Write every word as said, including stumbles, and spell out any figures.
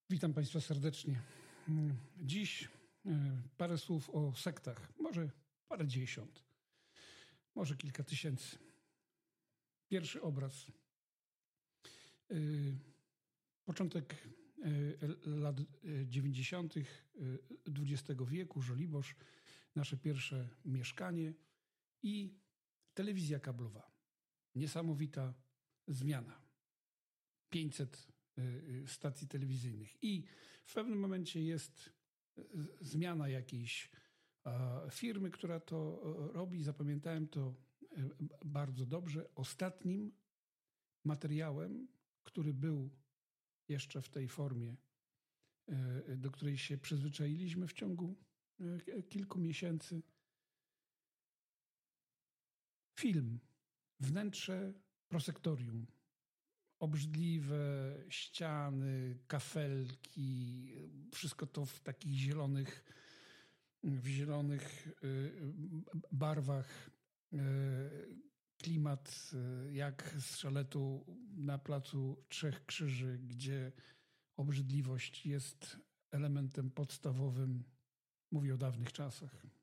Witam Państwa serdecznie. Dziś parę słów o sektach, może parę dziesiąt, może kilka tysięcy. Pierwszy obraz. Początek lat dziewięćdziesiątych dwudziestego wieku, Żoliborz, nasze pierwsze mieszkanie i telewizja kablowa. Niesamowita zmiana. pięćset stacji telewizyjnych. I w pewnym momencie jest zmiana jakiejś firmy, która to robi. Zapamiętałem to bardzo dobrze. Ostatnim materiałem, który był jeszcze w tej formie, do której się przyzwyczailiśmy w ciągu kilku miesięcy. Film. Wnętrze prosektorium. Obrzydliwe ściany, kafelki, wszystko to w takich zielonych, w zielonych barwach. Klimat jak z szaletu na placu Trzech Krzyży, gdzie obrzydliwość jest elementem podstawowym. Mówię o dawnych czasach.